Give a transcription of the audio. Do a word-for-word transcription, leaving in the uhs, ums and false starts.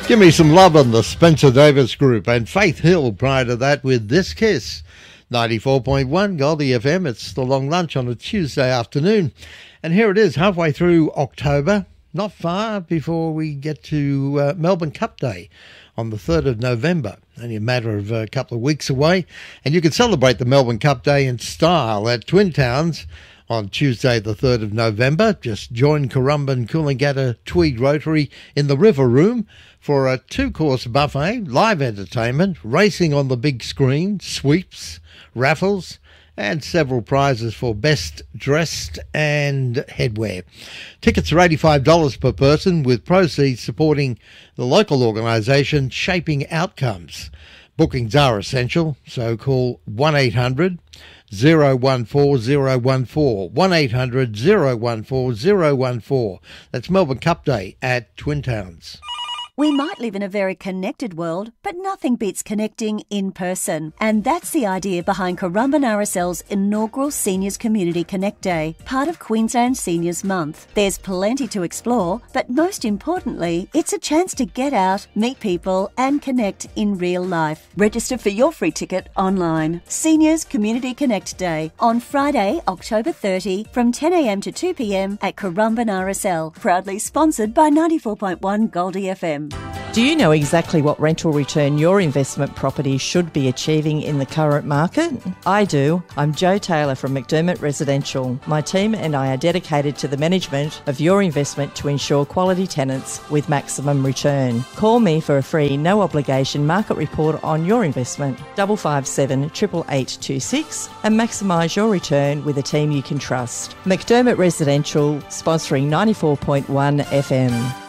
Give me some love on the Spencer Davis Group and Faith Hill prior to that with This Kiss. ninety-four point one Goldie F M. It's the long lunch on a Tuesday afternoon. And here it is, halfway through October, not far before we get to uh, Melbourne Cup Day on the third of November. Only a matter of a couple of weeks away. And you can celebrate the Melbourne Cup Day in style at Twin Towns on Tuesday the third of November. Just join Currumbin Coolangatta Tweed Rotary in the River Room for a two-course buffet, live entertainment, racing on the big screen, sweeps, raffles, and several prizes for best dressed and headwear. Tickets are eighty-five dollars per person, with proceeds supporting the local organisation Shaping Outcomes. Bookings are essential, so call one eight hundred zero one four zero one four, one eight hundred zero one four zero one four. That's Melbourne Cup Day at Twin Towns. We might live in a very connected world, but nothing beats connecting in person. And that's the idea behind Currumbin R S L's inaugural Seniors Community Connect Day, part of Queensland Seniors Month. There's plenty to explore, but most importantly, it's a chance to get out, meet people, and connect in real life. Register for your free ticket online. Seniors Community Connect Day on Friday, October thirtieth from ten a m to two p m at Currumbin R S L. Proudly sponsored by ninety-four point one Goldie F M. Do you know exactly what rental return your investment property should be achieving in the current market? I do. I'm Jo Taylor from McDermott Residential. My team and I are dedicated to the management of your investment to ensure quality tenants with maximum return. Call me for a free, no obligation market report on your investment, five five seven, eight eight eight two six, and maximise your return with a team you can trust. McDermott Residential, sponsoring ninety-four point one F M.